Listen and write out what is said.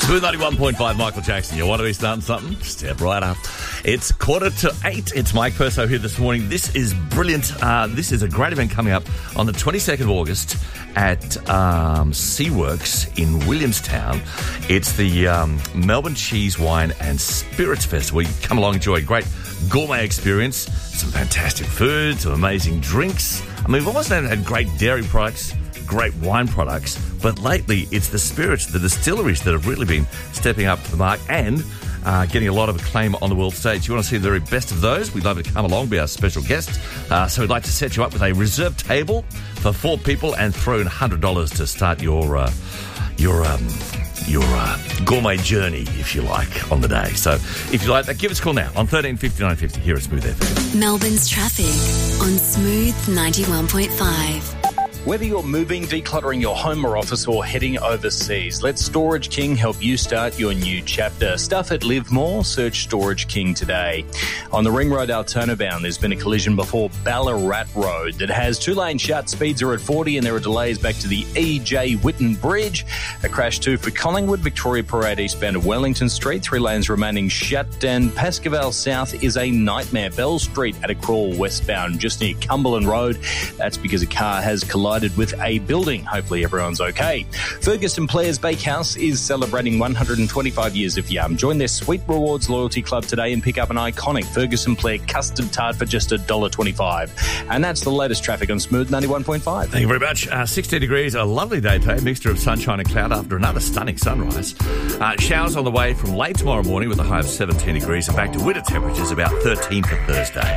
Smooth 91.5, Michael Jackson. You want to be starting something? Step right up. It's 7:45. It's Mike Perso here this morning. This is brilliant. This is a great event coming up on the 22nd of August at Seaworks in Williamstown. It's the Melbourne Cheese, Wine and Spirits Festival. You come along, enjoy a great gourmet experience, some fantastic food, some amazing drinks. I mean, we've almost had great dairy products, great wine products, but lately it's the spirits, the distilleries that have really been stepping up to the mark and getting a lot of acclaim on the world stage. You want to see the very best of those? We'd love you to come along, be our special guest. So we'd like to set you up with a reserved table for 4 people and throw in $100 to start your gourmet journey, if you like, on the day. So if you like that, give us a call now on 1350 950 here at Smooth FM. Melbourne's traffic on Smooth 91.5. Whether you're moving, decluttering your home or office, or heading overseas, let Storage King help you start your new chapter. Stuff it, live more. Search Storage King today. On the Ring Road Altona bound, there's been a collision before Ballarat Road that has 2 lanes shut. Speeds are at 40 and there are delays back to the E.J. Whitten Bridge. A crash too for Collingwood, Victoria Parade eastbound of Wellington Street. 3 lanes remaining shut. And Pascoval South is a nightmare. Bell Street at a crawl westbound just near Cumberland Road. That's because a car has collided with a building. Hopefully everyone's okay. Ferguson Players Bakehouse is celebrating 125 years of yum. Join their Sweet Rewards Loyalty Club today and pick up an iconic Ferguson Player custard tart for just $1.25. And that's the latest traffic on Smooth 91.5. Thank you very much. 60 degrees, a lovely day today. Mixture of sunshine and cloud after another stunning sunrise. Showers on the way from late tomorrow morning with a high of 17 degrees and back to winter temperatures about 13 for Thursday.